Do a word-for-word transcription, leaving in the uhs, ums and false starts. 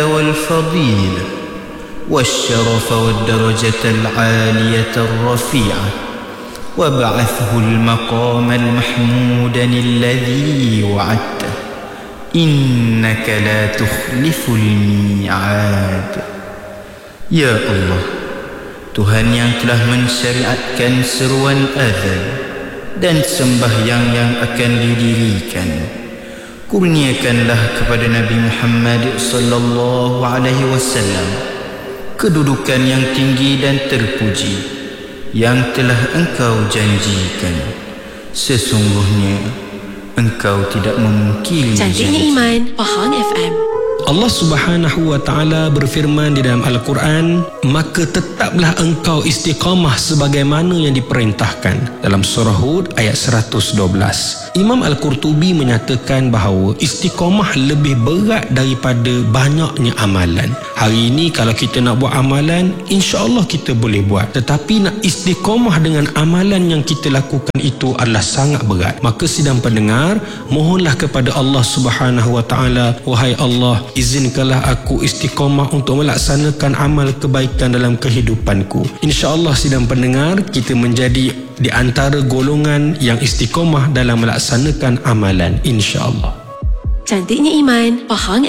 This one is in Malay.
والفضيلة والشرف والدرجة العالية الرفيعة وابعثه المقام المحمود الذي وعدته إنك لا تخلف الميعاد. Ya Allah, Tuhan yang telah mensyariatkan seruan azan dan sembahyang yang akan didirikan, kurniakanlah kepada Nabi Muhammad sallallahu alaihi wasallam kedudukan yang tinggi dan terpuji yang telah Engkau janjikan. Sesungguhnya Engkau tidak memungkiri Cantiknya Iman, Pahang F M. Allah Subhanahu wa taala berfirman di dalam Al-Quran, maka tetaplah engkau istiqamah sebagaimana yang diperintahkan, dalam surah Hud ayat seratus dua belas. Imam Al-Qurtubi menyatakan bahawa istiqamah lebih berat daripada banyaknya amalan. Hari ini kalau kita nak buat amalan, insya-Allah kita boleh buat, tetapi nak istiqamah dengan amalan yang kita lakukan itu adalah sangat berat. Maka sidang pendengar, mohonlah kepada Allah Subhanahu wa taala, wahai Allah, izinkanlah aku istiqamah untuk melaksanakan amal kebaikan dalam kehidupanku. InsyaAllah sidang pendengar, kita menjadi di antara golongan yang istiqamah dalam melaksanakan amalan, insyaAllah. Cantiknya Iman, Pahang